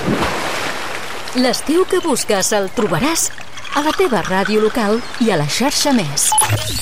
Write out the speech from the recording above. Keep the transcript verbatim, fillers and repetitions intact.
L'estiu que busques el trobaràs a la teva ràdio local i a la xarxa Més.